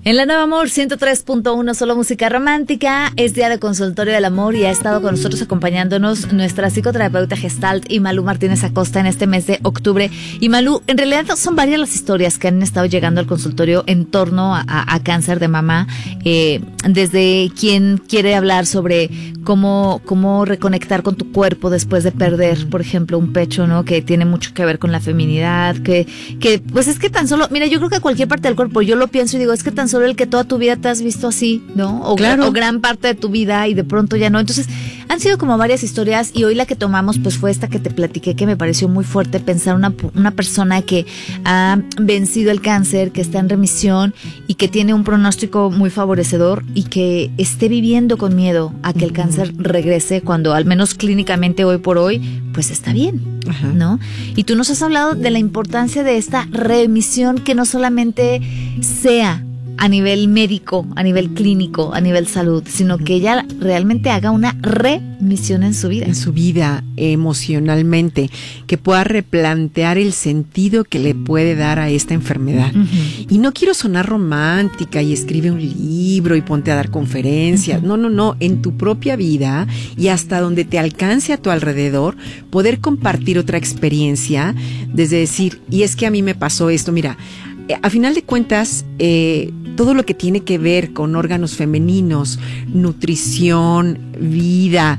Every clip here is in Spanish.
En la Nueva Amor 103.1, solo música romántica. Es día de consultorio del amor y ha estado con nosotros acompañándonos nuestra psicoterapeuta Gestalt Imalú Martínez Acosta en este mes de octubre. Y Malú, en realidad son varias las historias que han estado llegando al consultorio en torno a cáncer de mama. Desde quien quiere hablar sobre cómo reconectar con tu cuerpo después de perder, por ejemplo, un pecho, ¿no? Que tiene mucho que ver con la feminidad, que pues es que tan solo, mira, yo creo que cualquier parte del cuerpo, yo lo pienso y digo, es que tan solo el que toda tu vida te has visto así, ¿no? O gran parte de tu vida y de pronto ya no. Entonces, han sido como varias historias y hoy la que tomamos pues fue esta que te platiqué, que me pareció muy fuerte pensar una persona que ha vencido el cáncer, que está en remisión y que tiene un pronóstico muy favorecedor y que esté viviendo con miedo a que el cáncer regrese cuando al menos clínicamente hoy por hoy pues está bien, ¿no? Y tú nos has hablado de la importancia de esta remisión, que no solamente sea a nivel médico, a nivel clínico, a nivel salud, sino que ella realmente haga una remisión en su vida. En su vida, emocionalmente, que pueda replantear el sentido que le puede dar a esta enfermedad. Y no quiero sonar romántica y escribe un libro y ponte a dar conferencias. No, en tu propia vida y hasta donde te alcance a tu alrededor, poder compartir otra experiencia, desde decir, y es que a mí me pasó esto, mira, a final de cuentas, todo lo que tiene que ver con órganos femeninos, nutrición, vida,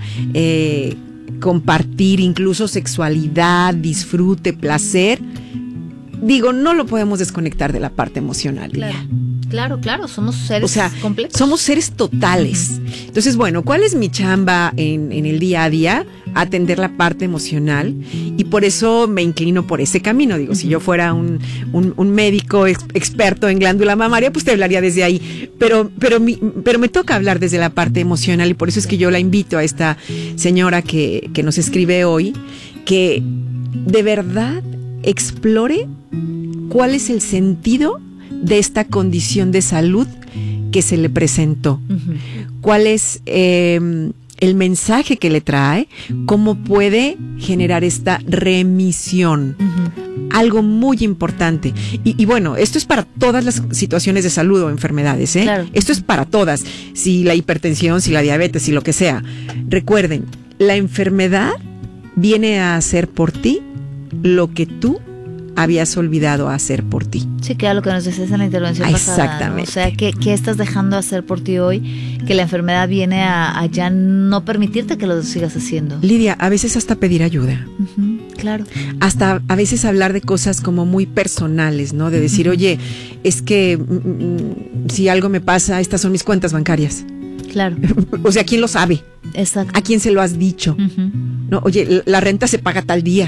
compartir incluso sexualidad, disfrute, placer, digo, no lo podemos desconectar de la parte emocional. Claro, somos seres completos. Somos seres totales. Entonces, bueno, ¿cuál es mi chamba en el día a día? Atender la parte emocional, y por eso me inclino por ese camino. Digo, si yo fuera un médico experto en glándula mamaria, pues te hablaría desde ahí, pero me toca hablar desde la parte emocional, y por eso es que yo la invito a esta señora que nos escribe hoy, que de verdad explore cuál es el sentido de esta condición de salud que se le presentó, cuál es el mensaje que le trae, cómo puede generar esta remisión. Algo muy importante. Y bueno, esto es para todas las situaciones de salud o enfermedades, ¿eh? Claro. Esto es para todas. Si la hipertensión, si la diabetes, si lo que sea. Recuerden, la enfermedad viene a hacer por ti lo que tú habías olvidado hacer por ti. Sí, que era lo que nos decías en la intervención pasada. Exactamente. ¿No? O sea, ¿qué estás dejando hacer por ti hoy? Que la enfermedad viene a ya no permitirte que lo sigas haciendo. Lidia, a veces hasta pedir ayuda. Claro. Hasta a veces hablar de cosas como muy personales, ¿no? De decir, oye, es que si algo me pasa, estas son mis cuentas bancarias. Claro. O sea, ¿quién lo sabe? Exacto. ¿A quién se lo has dicho? No, oye, la renta se paga tal día.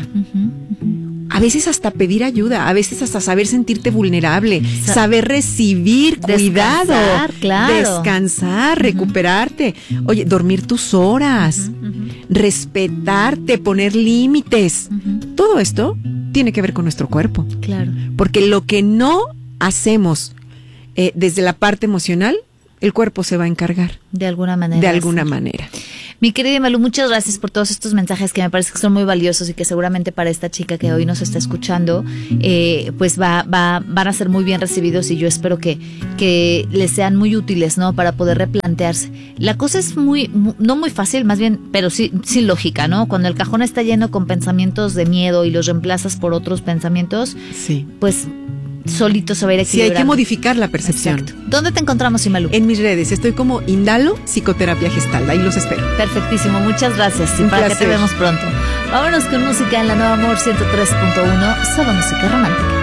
A veces hasta pedir ayuda, a veces hasta saber sentirte vulnerable, saber recibir cuidado, descansar, recuperarte. Oye, dormir tus horas, respetarte, poner límites. Todo esto tiene que ver con nuestro cuerpo. Claro. Porque lo que no hacemos desde la parte emocional, el cuerpo se va a encargar. De alguna manera. De alguna manera. Mi querida Malú, muchas gracias por todos estos mensajes que me parece que son muy valiosos y que seguramente para esta chica que hoy nos está escuchando, pues van a ser muy bien recibidos, y yo espero que les sean muy útiles, ¿no? Para poder replantearse. La cosa es no muy fácil, más bien, pero sí lógica, ¿no? Cuando el cajón está lleno con pensamientos de miedo y los reemplazas por otros pensamientos, pues solito se va a ir equilibrando. Sí, hay que modificar la percepción. Exacto. ¿Dónde te encontramos, Imalú? En mis redes, estoy como Indalo Psicoterapia Gestalt, ahí los espero. Perfectísimo, muchas gracias. Un para placer. que te vemos pronto. Vámonos con música en la Nueva Amor 103.1, solo música romántica.